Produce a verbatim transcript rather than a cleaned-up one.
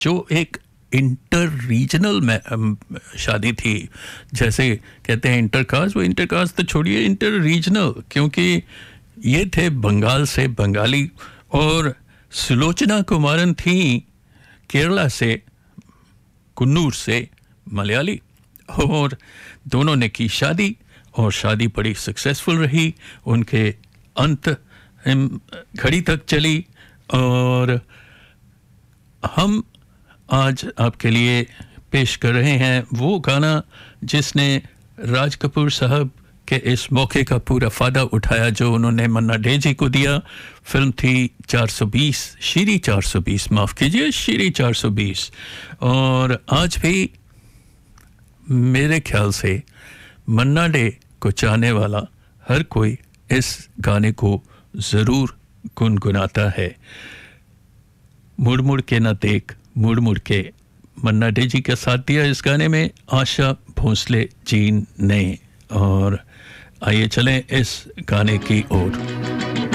जो एक inter regional में अम, शादी थी, जैसे कहते हैं इंटर कास्ट, वो इंटर कास्ट तो छोड़िए, इंटर रीजनल, क्योंकि ये थे बंगाल से बंगाली और सुलोचना कुमारन थी केरला से, कुन्नूर से मलयाली, और दोनों ने की शादी और शादी बड़ी सक्सेसफुल रही, उनके अंत अम, घड़ी तक चली। और हम आज आपके लिए पेश कर रहे हैं वो गाना जिसने राज कपूर साहब के इस मौके का पूरा फ़ायदा उठाया जो उन्होंने मन्ना डे जी को दिया। फिल्म थी चार सौ बीस, शीरी चार सौ बीस, माफ़ कीजिए, शीरी चार सौ बीस। और आज भी मेरे ख्याल से मन्ना डे को चाहने वाला हर कोई इस गाने को ज़रूर गुनगुनाता है। मुड़ मुड़ के ना देख, मुड़ मुड़ के, मन्ना डे जी का साथ दिया इस गाने में आशा भोसले जी ने। और आइए चलें इस गाने की ओर।